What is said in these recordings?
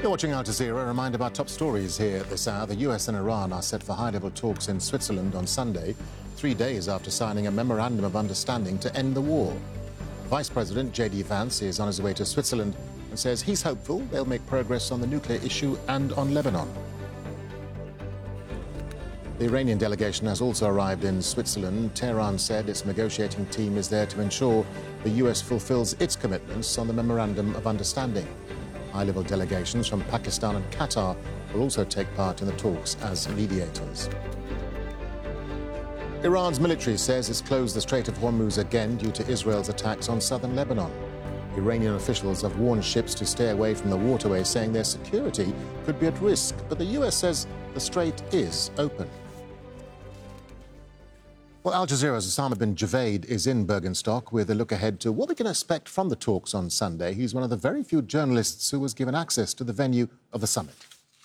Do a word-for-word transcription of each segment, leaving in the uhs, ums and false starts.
You're watching Al Jazeera. A reminder about top stories here at this hour. The U S and Iran are set for high-level talks in Switzerland on Sunday, three days after signing a memorandum of understanding to end the war. Vice President J D Vance is on his way to Switzerland and says he's hopeful they'll make progress on the nuclear issue and on Lebanon. The Iranian delegation has also arrived in Switzerland. Tehran said its negotiating team is there to ensure the U S fulfills its commitments on the memorandum of understanding. High-level delegations from Pakistan and Qatar will also take part in the talks as mediators. Iran's military says it's closed the Strait of Hormuz again due to Israel's attacks on southern Lebanon. Iranian officials have warned ships to stay away from the waterway, saying their security could be at risk, but the U S says the strait is open. Well, Al Jazeera's Osama bin Javaid is in Bergenstock with a look ahead to what we can expect from the talks on Sunday. He's one of the very few journalists who was given access to the venue of the summit.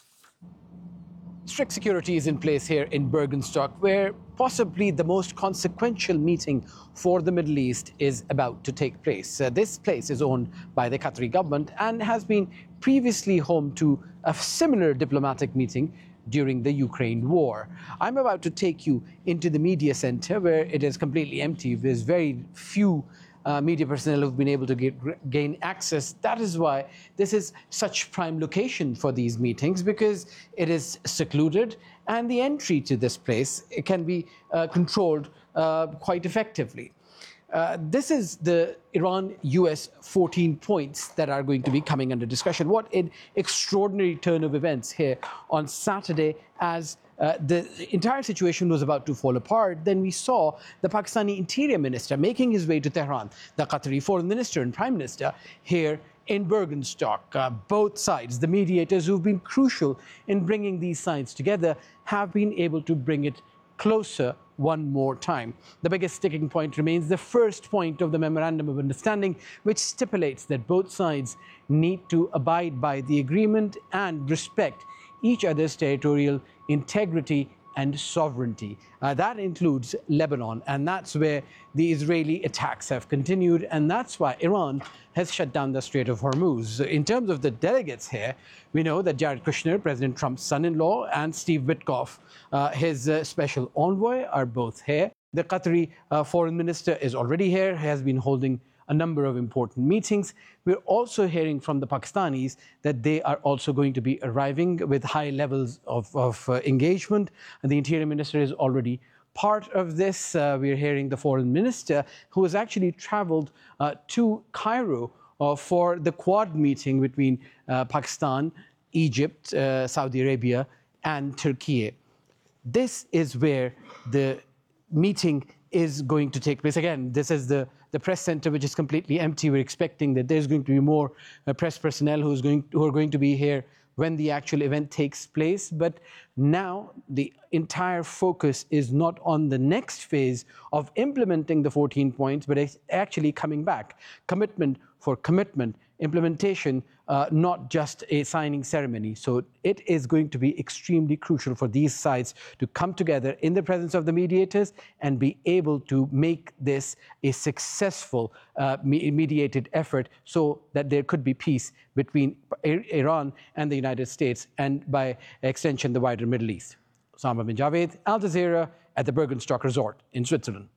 Strict security is in place here in Bergenstock, where possibly the most consequential meeting for the Middle East is about to take place. Uh, this place is owned by the Qatari government and has been previously home to a similar diplomatic meeting during the Ukraine war. I'm about to take you into the media center, where it is completely empty. There's very few uh, media personnel who've been able to get, gain access. That is why this is such prime location for these meetings, because it is secluded and the entry to this place it can be uh, controlled uh, quite effectively. Uh, this is the Iran-U S fourteen points that are going to be coming under discussion. What an extraordinary turn of events here on Saturday, as uh, the entire situation was about to fall apart. Then we saw the Pakistani Interior Minister making his way to Tehran, the Qatari Foreign Minister and Prime Minister here in Bergenstock. Uh, both sides, the mediators who've been crucial in bringing these sides together, have been able to bring it closer one more time. The biggest sticking point remains the first point of the Memorandum of Understanding, which stipulates that both sides need to abide by the agreement and respect each other's territorial integrity and sovereignty. Uh, that includes Lebanon, and that's where the Israeli attacks have continued, and that's why Iran has shut down the Strait of Hormuz. In terms of the delegates here, we know that Jared Kushner, President Trump's son-in-law, and Steve Witkoff, uh, his uh, special envoy, are both here. The Qatari uh, foreign minister is already here, has been holding a number of important meetings. We're also hearing from the Pakistanis that they are also going to be arriving with high levels of, of uh, engagement. And the Interior Minister is already part of this. Uh, we're hearing the Foreign Minister, who has actually traveled uh, to Cairo uh, for the Quad meeting between uh, Pakistan, Egypt, uh, Saudi Arabia, and Turkey. This is where the meeting is going to take place. Again, this is the, the press center, which is completely empty. We're expecting that there's going to be more uh, press personnel who's going, who are going to be here when the actual event takes place. But now the entire focus is not on the next phase of implementing the fourteen points, but it's actually coming back. Commitment for commitment, implementation, uh, not just a signing ceremony. So it is going to be extremely crucial for these sides to come together in the presence of the mediators and be able to make this a successful uh, mediated effort, so that there could be peace between Iran and the United States, and by extension the wider Middle East. Osama bin Javaid, Al Jazeera, at the Bergenstock Resort in Switzerland.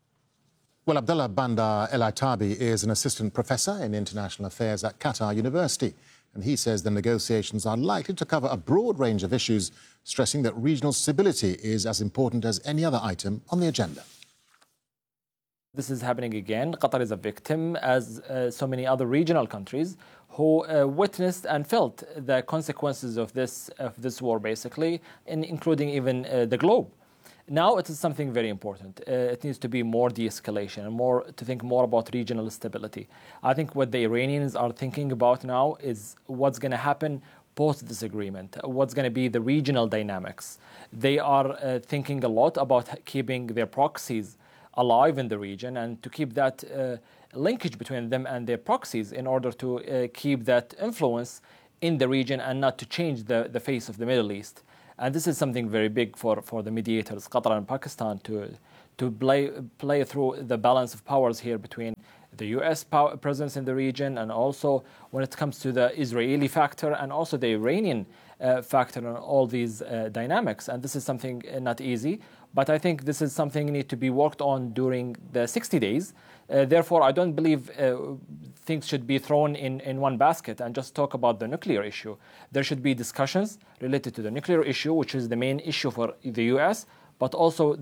Well, Abdullah Bandar El Aitabi is an assistant professor in international affairs at Qatar University, and he says the negotiations are likely to cover a broad range of issues, stressing that regional stability is as important as any other item on the agenda. This is happening again. Qatar is a victim, as uh, so many other regional countries who uh, witnessed and felt the consequences of this of this war, basically, in, including even uh, the globe. Now it is something very important. Uh, it needs to be more de-escalation and more to think more about regional stability. I think what the Iranians are thinking about now is what's going to happen post this agreement, what's going to be the regional dynamics. They are uh, thinking a lot about keeping their proxies alive in the region and to keep that uh, linkage between them and their proxies in order to uh, keep that influence in the region and not to change the, the face of the Middle East. And this is something very big for, for the mediators, Qatar and Pakistan, to to play play through the balance of powers here between the U S power presence in the region, and also when it comes to the Israeli factor and also the Iranian uh, factor in all these uh, dynamics. And this is something uh, not easy, but I think this is something need to be worked on during the sixty days. Uh, therefore, I don't believe uh, things should be thrown in, in one basket and just talk about the nuclear issue. There should be discussions related to the nuclear issue, which is the main issue for the U S, but also